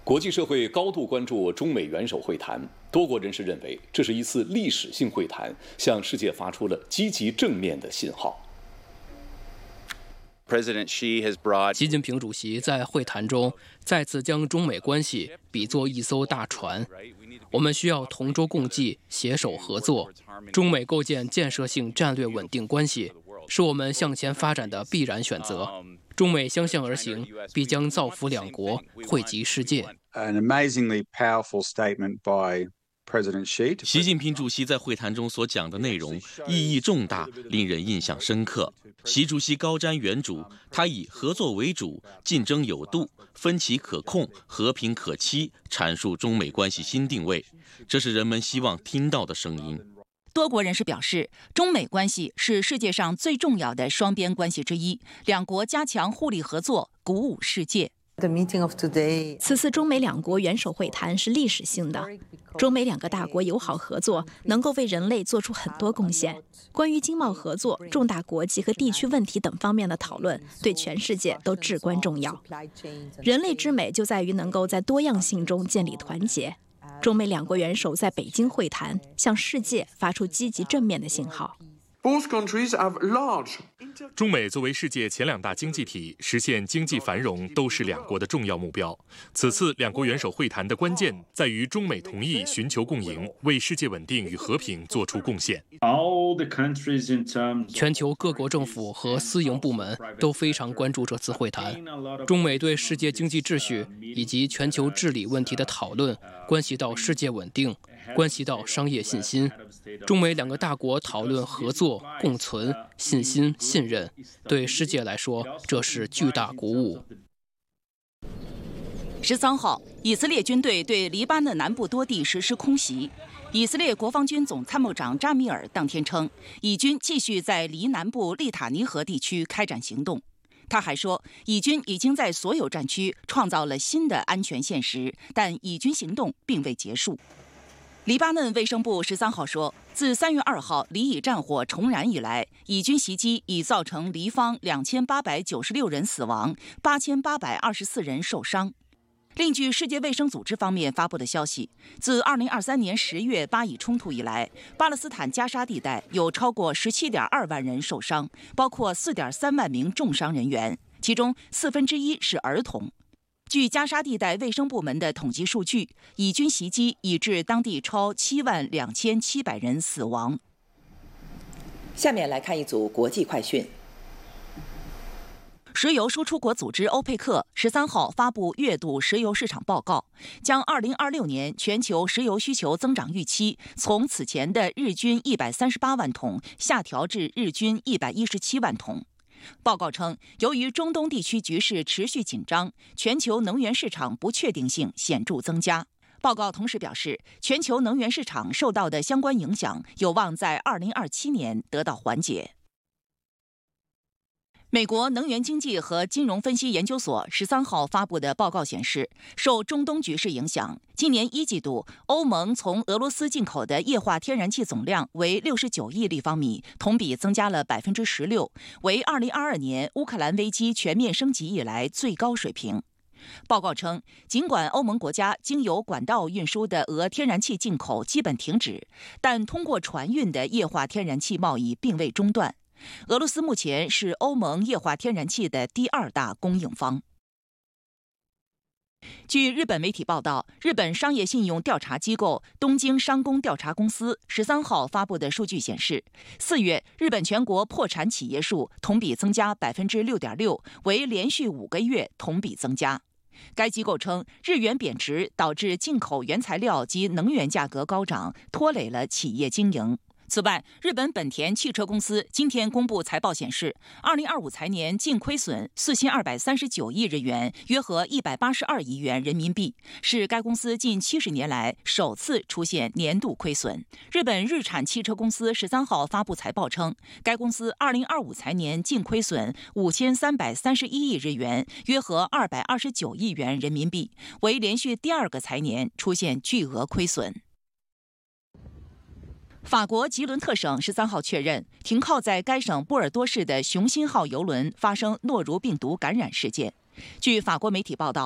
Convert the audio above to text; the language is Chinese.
国际社会高度关注中美元首会谈，多国人士认为这是一次历史性会谈，向世界发出了积极正面的信号。 习近平主席在会谈中再次将中美关系比作一艘大船，我们需要同舟共济、携手合作。中美构建建设性战略稳定关系，是我们向前发展的必然选择。中美相向而行，必将造福两国，惠及世界。 习近平主席在会谈中所讲的内容意义重大，令人印象深刻。习主席高瞻远瞩，他以合作为主、竞争有度、分歧可控、和平可期阐述中美关系新定位，这是人们希望听到的声音。 多国人士表示，中美关系是世界上最重要的双边关系之一，两国加强互利合作，鼓舞世界。 此次中美两国元首会谈是历史性的，中美两个大国友好合作能够为人类做出很多贡献。关于经贸合作、重大国际和地区问题等方面的讨论，对全世界都至关重要。人类之美就在于能够在多样性中建立团结。中美两国元首在北京会谈，向世界发出积极正面的信号。 中美作为世界前两大经济体，实现经济繁荣都是两国的重要目标。此次两国元首会谈的关键在于中美同意寻求共赢，为世界稳定与和平做出贡献。 全球各国政府和私营部门都非常关注这次会谈。中美对世界经济秩序以及全球治理问题的讨论，关系到世界稳定，关系到商业信心。中美两个大国讨论合作、共存、信心、信任，对世界来说，这是巨大鼓舞。 13号，以色列军队对黎巴嫩南部多地实施空袭。以色列国防军总参谋长扎米尔当天称，以军继续在黎南部利塔尼河地区开展行动。他还说，以军已经在所有战区创造了新的安全现实，但以军行动并未结束。黎巴嫩卫生部13号说，自3月2号黎以战火重燃以来，以军袭击已造成黎方2896人死亡，8824人受伤。另据世界卫生组织方面发布的消息，自2023年10月巴以冲突以来，巴勒斯坦加沙地带有超过17.2万人受伤，包括4.3万名重伤人员，其中1/4是儿童。据加沙地带卫生部门的统计数据，以军袭击已致当地超72700人死亡。 下面来看一组国际快讯。 石油输出国组织欧佩克13号发布月度石油市场报告，将2026年全球石油需求增长预期从此前的日均138万桶下调至日均117万桶。报告称，由于中东地区局势持续紧张，全球能源市场不确定性显著增加。报告同时表示，全球能源市场受到的相关影响有望在2027年得到缓解。美国能源经济和金融分析研究所13号发布的报告显示，受中东局势影响，今年1季度欧盟从俄罗斯进口的液化天然气总量为69亿立方米，同比增加了16%，为2022年乌克兰危机全面升级以来最高水平。报告称，尽管欧盟国家经由管道运输的俄天然气进口基本停止，但通过船运的液化天然气贸易并未中断。俄罗斯目前是欧盟液化天然气的第2大供应方。据日本媒体报道，日本商业信用调查机构东京商工调查公司13号发布的数据显示，4月日本全国破产企业数同比增加6.6%，为连续5个月同比增加。该机构称，日元贬值导致进口原材料及能源价格高涨，拖累了企业经营。此外，日本本田汽车公司今天公布财报显示，2025财年净亏损4239亿日元，约合182亿元人民币，是该公司近70年来首次出现年度亏损。日本日产汽车公司13号发布财报称，该公司2025财年净亏损5331亿日元，约合229亿元人民币，为连续第2个财年出现巨额亏损。法国吉伦特省13号确认，停靠在该省波尔多市的雄心号邮轮发生诺如病毒感染事件。据法国媒体报道，